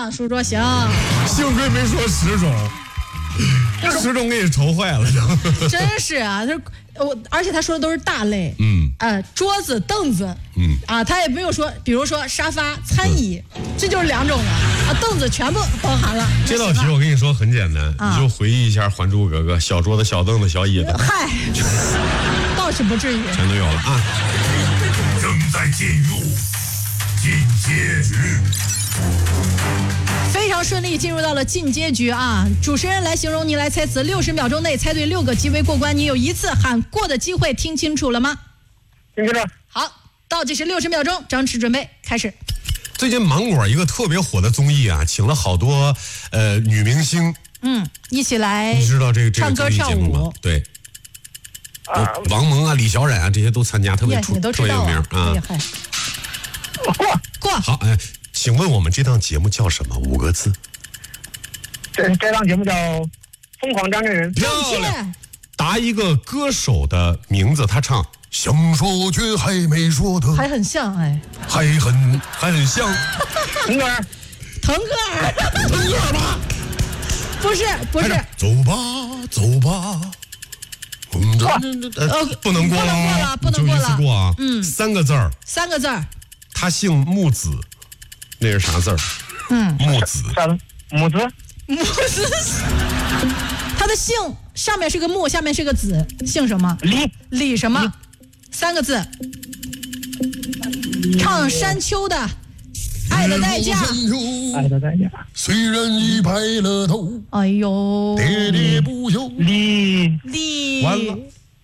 叔说行。 幸亏没说10种，10种给你愁坏了。 真是啊，而且他说的都是大类，桌子、凳子，他也没有说，比如说沙发、餐椅，这就是2种了啊，凳子全部包含了。 这道题我跟你说很简单，你就回忆一下《还珠格格》，小桌子、小凳子、小椅子， 嗨，倒是不至于， 全都有了啊。 正在进入进阶局。 非常顺利进入到了进阶局啊！主持人来形容，你来猜词，60秒钟内猜对6个即为过关。你有1次喊过的机会，听清楚了吗？ 听清楚。 好，倒计时60秒钟，张弛准备开始。 最近芒果一个特别火的综艺啊，请了好多女明星， 一起来， 你知道这个唱歌跳舞？ 对，王蒙啊、李小冉啊这些都参加，特别有名啊。过。好，请问我们这档节目叫什么？5个字。 这档节目叫《疯狂张震人》。 漂亮。答一个歌手的名字，他唱想说却还没说的， 还很像还很像。 腾格尔。 腾格尔吧？不是。 走吧。不能过了， 不能过了， 就一次过啊。3个字儿。他姓木子，那是啥字儿？木子。 母子。 他的姓上面是个木，下面是个子，姓什么？李什么？3个字。唱山丘的《爱的代价》。 爱的代价。 虽然已白了头。 哎呦。 喋喋不休。 李。 完了。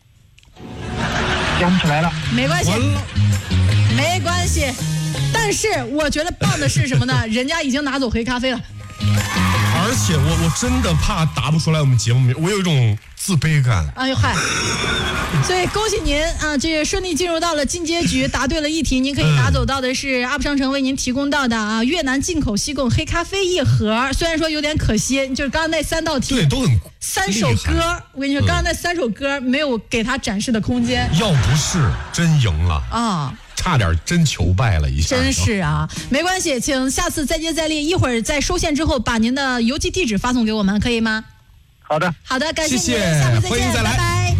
想不起来了。 没关系。 完了。 没关系。但是我觉得棒的是什么呢？人家已经拿走黑咖啡了。 而且我真的怕答不出来我们节目名，我有一种自卑感。 哎呦嗨！所以恭喜您啊，这个顺利进入到了进阶局，答对了1题，您可以拿走到的是UP商城为您提供到的越南进口西贡黑咖啡1盒。虽然说有点可惜，就是刚刚那3道题， 对，都很 3首歌，我跟你说，刚刚那3首歌没有给他展示的空间。 要不是真赢了啊！差点真求败了一下， 真是啊，没关系，请下次再接再厉，一会儿在收线之后把您的邮寄地址发送给我们，可以吗？ 好的， 感谢您， 谢谢， 下回再见，拜拜。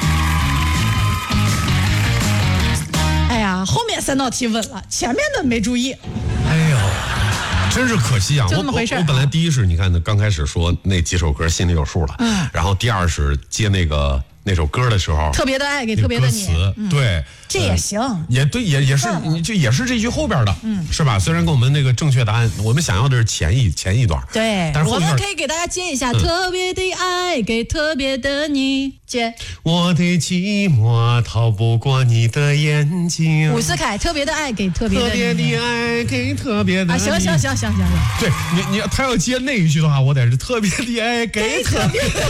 哎呀，后面3道题稳了，前面的没注意。 哎呦，真是可惜啊！ 就这么回事。 我本来第一是你看刚开始说那几首歌心里有数了，然后第二是接那首歌的时候， 特别的爱给特别的你， 对， 这也行， 也对，也是，也是这句后边的，是吧？虽然跟我们那个正确答案，我们想要的是前一段， 对， 但是我们可以给大家接一下，特别的爱给特别的你，接。 我的寂寞逃不过你的眼睛。 伍思凯，特别的爱给特别的你， 特别的爱给特别的你。 行， 对你，他要接那一句的话，我得是特别的爱给特别的。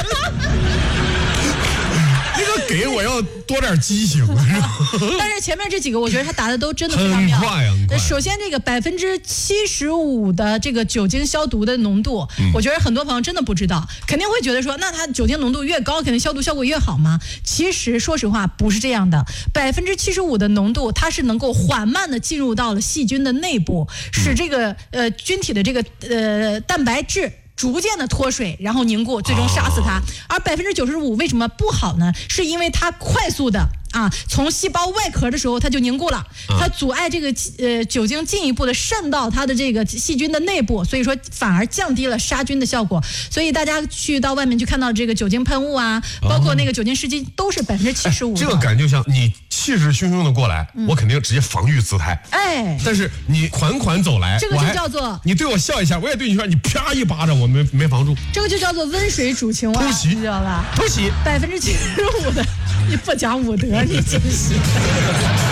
那个给我要多点激情， 但是前面这几个我觉得他答的都真的非常妙。 很快。 首先这个75%的这个酒精消毒的浓度，我觉得很多朋友真的不知道，肯定会觉得说那它酒精浓度越高肯定消毒效果越好吗？其实说实话不是这样的，75%的浓度它是能够缓慢的进入到了细菌的内部，使这个菌体的这个蛋白质逐渐的脱水，然后凝固，最终杀死它。而95%为什么不好呢？是因为它快速的从细胞外壳的时候它就凝固了，它阻碍这个酒精进一步的渗到它的这个细菌的内部，所以说反而降低了杀菌的效果。所以大家去到外面去看到这个酒精喷雾包括那个酒精湿巾都是75%。 这个感觉像你气势汹汹的过来，我肯定直接防御姿态。但是你款走来， 这个就叫做你对我笑一下，我也对你笑，你啪一巴掌，我没防住。 这个就叫做温水煮青蛙，你知道吧？ 偷袭 75%的，你不讲武德，你真是。